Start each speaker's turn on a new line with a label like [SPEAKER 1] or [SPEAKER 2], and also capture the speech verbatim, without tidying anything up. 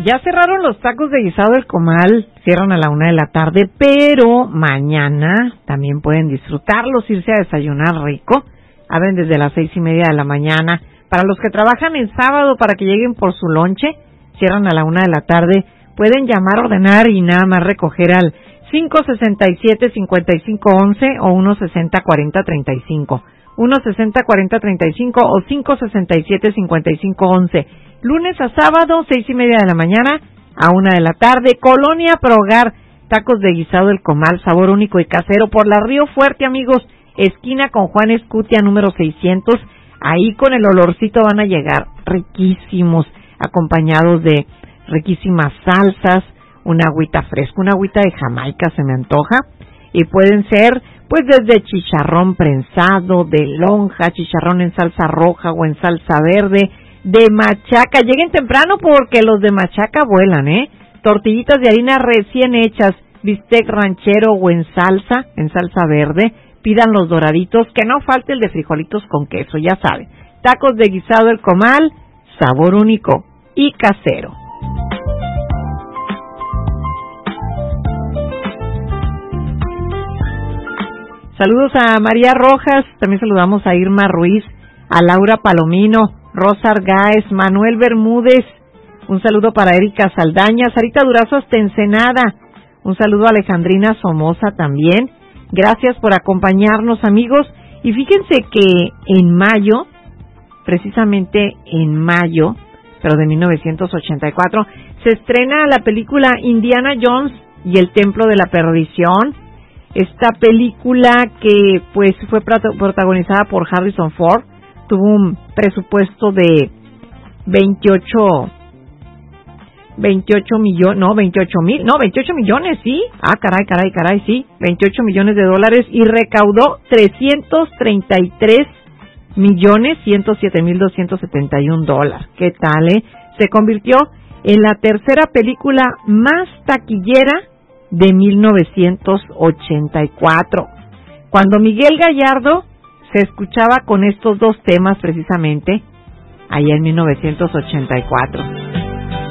[SPEAKER 1] ya cerraron los tacos de guisado del comal, cierran a la una de la tarde, pero mañana también pueden disfrutarlos, irse a desayunar rico. Abren desde las seis y media de la mañana. Para los que trabajan en sábado, para que lleguen por su lonche, cierran a la una de la tarde. Pueden llamar, ordenar y nada más recoger al cinco sesenta y siete, cincuenta y cinco once o uno sesenta, cuarenta, treinta y cinco. uno sesenta, cuarenta, treinta y cinco o cinco sesenta y siete, cincuenta y cinco once. Lunes a sábado, seis y media de la mañana a una de la tarde. Colonia Progar, tacos de guisado del comal, sabor único y casero, por la Río Fuerte, amigos, esquina con Juan Escutia, número seiscientos. Ahí con el olorcito van a llegar riquísimos, acompañados de riquísimas salsas, una agüita fresca, una agüita de Jamaica se me antoja, y pueden ser pues desde chicharrón prensado, de lonja, chicharrón en salsa roja o en salsa verde, de machaca. Lleguen temprano porque los de machaca vuelan, ¿eh? Tortillitas de harina recién hechas, bistec ranchero o en salsa, en salsa verde. Pidan los doraditos, que no falte el de frijolitos con queso, ya saben. Tacos de guisado el comal, sabor único y casero. Saludos a María Rojas, también saludamos a Irma Ruiz, a Laura Palomino, Rosa Argáez, Manuel Bermúdez, un saludo para Erika Saldaña, Sarita Durazo hasta Ensenada, un saludo a Alejandrina Somoza también. Gracias por acompañarnos, amigos. Y fíjense que en mayo, precisamente en mayo, pero de mil novecientos ochenta y cuatro, se estrena la película Indiana Jones y el Templo de la Perdición. Esta película que pues fue protagonizada por Harrison Ford, tuvo un presupuesto de veintiocho millones, no, veintiocho mil, no, veintiocho millones, sí, ah, caray, caray, caray, sí, veintiocho millones de dólares y recaudó trescientos treinta y tres millones ciento siete mil doscientos setenta y un dólares. ¿Qué tal, eh? Se convirtió en la tercera película más taquillera de mil novecientos ochenta y cuatro, cuando Miguel Gallardo se escuchaba con estos dos temas precisamente, allá en mil novecientos ochenta y cuatro.